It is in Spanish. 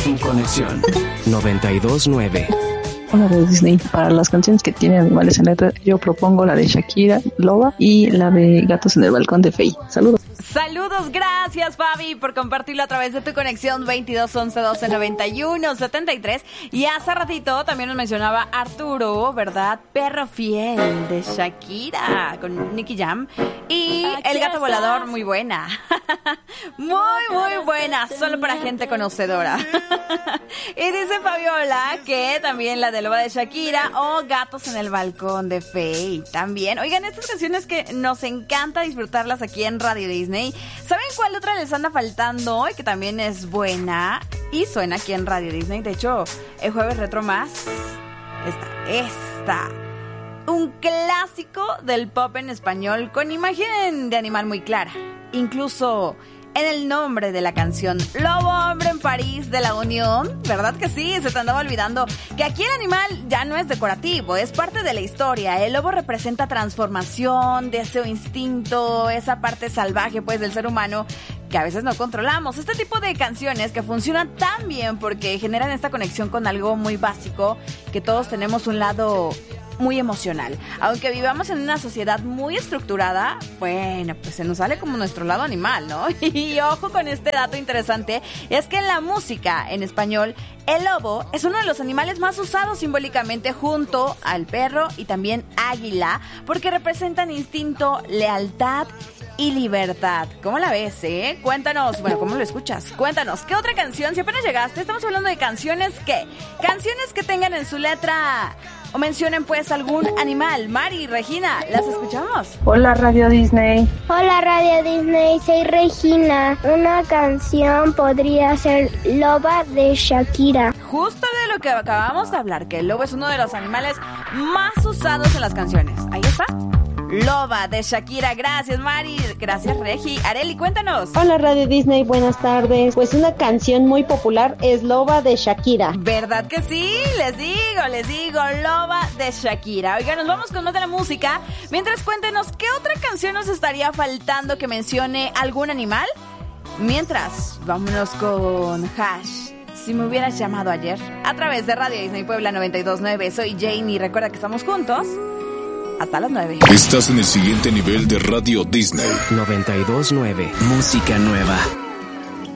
Tu conexión 92.9. Hola de Disney. Para las canciones que tienen animales en letra, yo propongo la de Shakira, Loba, y la de Gatos en el Balcón de Fey. Saludos. Saludos, gracias Fabi por compartirlo a través de tu conexión 22 11 12 91 73. Y hace ratito también nos mencionaba Arturo, ¿verdad? Perro fiel de Shakira con Nicky Jam. Y El Gato Volador, muy buena. Muy buena, solo para gente conocedora. Y dice Fabiola que también la de Loba de Shakira o Gatos en el Balcón de Faye también. Oigan, estas canciones que nos encanta disfrutarlas aquí en Radio Disney. ¿Saben cuál otra les anda faltando y que también es buena? Y suena aquí en Radio Disney. De hecho, el jueves retro más. Esta. Un clásico del pop en español con imagen de animal muy clara. Incluso en el nombre de la canción, Lobo Hombre en París de la Unión. ¿Verdad que sí? Se te andaba olvidando que aquí el animal ya no es decorativo, es parte de la historia. El lobo representa transformación, deseo, instinto, esa parte salvaje pues del ser humano que a veces no controlamos. Este tipo de canciones que funcionan tan bien porque generan esta conexión con algo muy básico, que todos tenemos un lado muy emocional. Aunque vivamos en una sociedad muy estructurada, bueno, pues se nos sale como nuestro lado animal, ¿no? Y ojo con este dato interesante, es que en la música en español, el lobo es uno de los animales más usados simbólicamente junto al perro y también águila, porque representan instinto, lealtad y libertad. ¿Cómo la ves, Cuéntanos, bueno, ¿cómo lo escuchas? Cuéntanos, ¿qué otra canción? Si apenas llegaste, estamos hablando de canciones que tengan en su letra o mencionen pues algún animal. Mari, Regina, ¿las escuchamos? Hola Radio Disney. Hola Radio Disney, soy Regina. Una canción podría ser Loba de Shakira. Justo de lo que acabamos de hablar, que el lobo es uno de los animales más usados en las canciones. Ahí está. Loba de Shakira. Gracias Mari, gracias Regi. Areli, cuéntanos. Hola Radio Disney, buenas tardes. Pues una canción muy popular es Loba de Shakira. ¿Verdad que sí? Les digo, Loba de Shakira. Oigan, nos vamos con más de la música. Mientras cuéntenos, ¿qué otra canción nos estaría faltando que mencione algún animal? Mientras, vámonos con Hash. Si me hubieras llamado ayer, a través de Radio Disney Puebla 92.9. Soy Jane y recuerda que estamos juntos hasta las 9. Estás en el siguiente nivel de Radio Disney 92.9. Música nueva.